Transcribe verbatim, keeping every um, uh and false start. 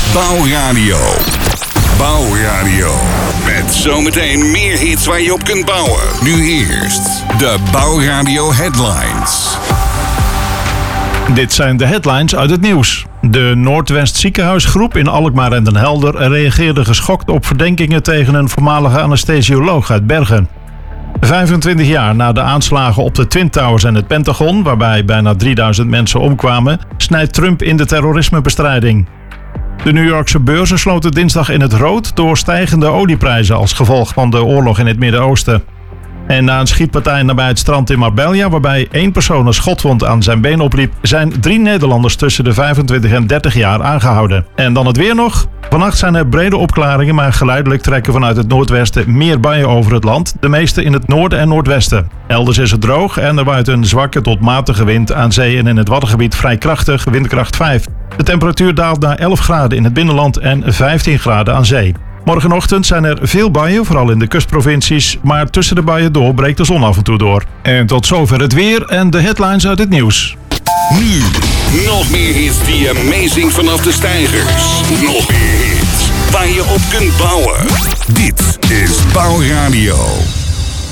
Bouwradio. Bouwradio. Met zometeen meer hits waar je op kunt bouwen. Nu eerst de Bouwradio headlines. Dit zijn de headlines uit het nieuws. De Noordwest Ziekenhuisgroep in Alkmaar en Den Helder reageerde geschokt op verdenkingen tegen een voormalige anesthesioloog uit Bergen. vijfentwintig jaar na de aanslagen op de Twin Towers en het Pentagon, waarbij bijna drieduizend mensen omkwamen, snijdt Trump in de terrorismebestrijding. De New Yorkse beurzen sloten dinsdag in het rood door stijgende olieprijzen als gevolg van de oorlog in het Midden-Oosten. En na een schietpartij nabij het strand in Marbella, waarbij één persoon een schotwond aan zijn been opliep, zijn drie Nederlanders tussen de vijfentwintig en dertig jaar aangehouden. En dan het weer nog. Vannacht zijn er brede opklaringen, maar geleidelijk trekken vanuit het noordwesten meer buien over het land, de meeste in het noorden en noordwesten. Elders is het droog en er waait een zwakke tot matige wind, aan zee en in het Waddengebied vrij krachtig, windkracht vijf. De temperatuur daalt naar elf graden in het binnenland en vijftien graden aan zee. Morgenochtend zijn er veel buien, vooral in de kustprovincies, maar tussen de buien door breekt de zon af en toe door. En tot zover het weer en de headlines uit het nieuws. Nu, nog meer hits die amazing vanaf de steigers. Nog meer hits waar je op kunt bouwen. Dit is Bouwradio.